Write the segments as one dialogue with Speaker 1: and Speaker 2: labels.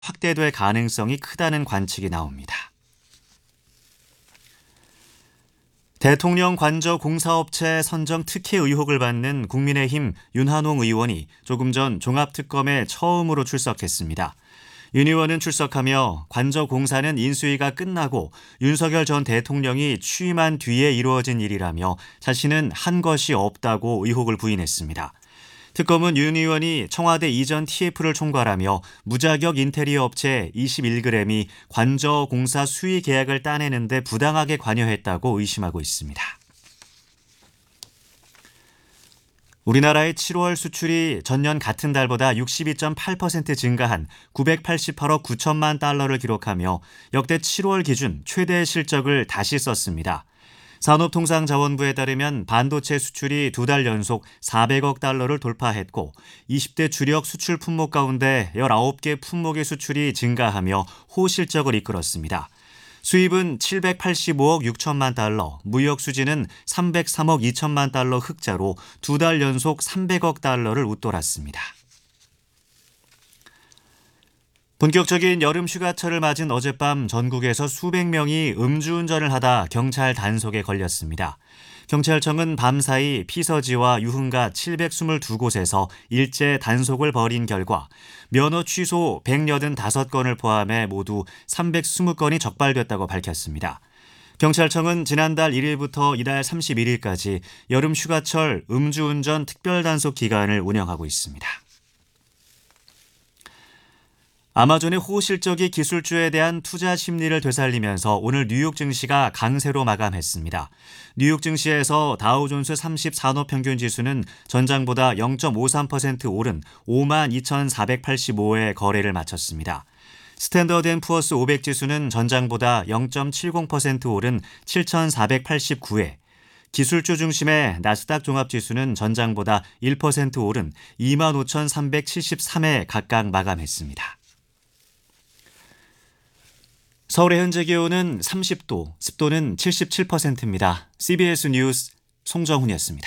Speaker 1: 확대될 가능성이 크다는 관측이 나옵니다. 대통령 관저 공사업체 선정 특혜 의혹을 받는 국민의힘 윤한홍 의원이 조금 전 종합특검에 처음으로 출석했습니다. 윤 의원은 출석하며 관저 공사는 인수위가 끝나고 윤석열 전 대통령이 취임한 뒤에 이루어진 일이라며 자신은 한 것이 없다고 의혹을 부인했습니다. 특검은 윤 의원이 청와대 이전 TF를 총괄하며 무자격 인테리어 업체 21g이 관저 공사 수의 계약을 따내는 데 부당하게 관여했다고 의심하고 있습니다. 우리나라의 7월 수출이 전년 같은 달보다 62.8% 증가한 988억 9천만 달러를 기록하며 역대 7월 기준 최대 실적을 다시 썼습니다. 산업통상자원부에 따르면 반도체 수출이 2달 연속 400억 달러를 돌파했고 20대 주력 수출 품목 가운데 19개 품목의 수출이 증가하며 호실적을 이끌었습니다. 수입은 785억 6천만 달러, 무역 수지는 303억 2천만 달러 흑자로 2달 연속 300억 달러를 웃돌았습니다. 본격적인 여름 휴가철을 맞은 어젯밤 전국에서 수백 명이 음주운전을 하다 경찰 단속에 걸렸습니다. 경찰청은 밤사이 피서지와 유흥가 722곳에서 일제 단속을 벌인 결과 면허 취소 185건을 포함해 모두 320건이 적발됐다고 밝혔습니다. 경찰청은 지난달 1일부터 이달 31일까지 여름 휴가철 음주운전 특별단속 기간을 운영하고 있습니다. 아마존의 호실적이 기술주에 대한 투자 심리를 되살리면서 오늘 뉴욕 증시가 강세로 마감했습니다. 뉴욕 증시에서 다우존스 30 산업평균지수는 전장보다 0.53% 오른 52,485에 거래를 마쳤습니다. 스탠더드앤푸어스 500지수는 전장보다 0.70% 오른 7,489에, 기술주 중심의 나스닥 종합지수는 전장보다 1% 오른 25,373에 각각 마감했습니다. 서울의 현재 기온은 30도, 습도는 77%입니다. CBS 뉴스 송정훈이었습니다.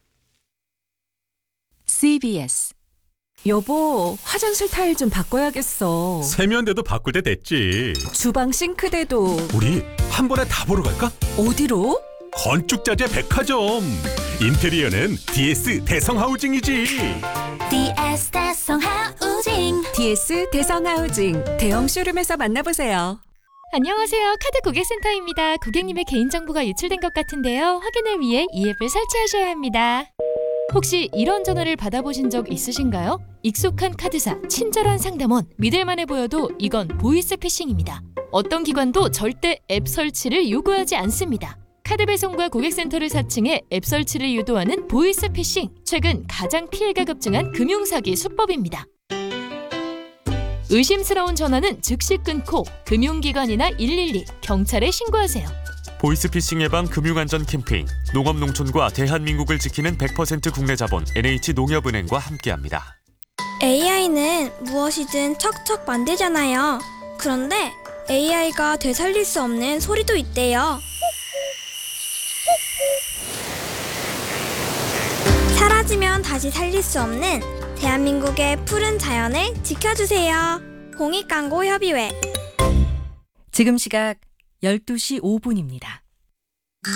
Speaker 2: CBS. 여보, 화장실 타일 좀 바꿔야겠어.
Speaker 3: 세면대도 바꿀 때 됐지.
Speaker 2: 주방 싱크대도.
Speaker 3: 우리 한 번에 다 보러 갈까?
Speaker 2: 어디로?
Speaker 3: 건축자재 백화점. 인테리어는 DS 대성하우징이지.
Speaker 4: DS 대성하우징.
Speaker 2: DS 대성하우징. 대형 쇼룸에서 만나보세요.
Speaker 5: 안녕하세요. 카드 고객센터입니다. 고객님의 개인정보가 유출된 것 같은데요. 확인을 위해 이 앱을 설치하셔야 합니다. 혹시 이런 전화를 받아보신 적 있으신가요? 익숙한 카드사, 친절한 상담원, 믿을만해 보여도 이건 보이스피싱입니다. 어떤 기관도 절대 앱 설치를 요구하지 않습니다. 카드 배송과 고객센터를 사칭해 앱 설치를 유도하는 보이스피싱. 최근 가장 피해가 급증한 금융사기 수법입니다. 의심스러운 전화는 즉시 끊고 금융기관이나 112, 경찰에 신고하세요.
Speaker 6: 보이스피싱 예방 금융안전 캠페인 농업농촌과 대한민국을 지키는 100% 국내 자본 NH농협은행과 함께합니다.
Speaker 4: AI는 무엇이든 척척 만들잖아요. 그런데 AI가 되살릴 수 없는 소리도 있대요. 사라지면 다시 살릴 수 없는 대한민국의 푸른 자연을 지켜주세요. 공익광고협의회.
Speaker 2: 지금 시각 12시 5분입니다.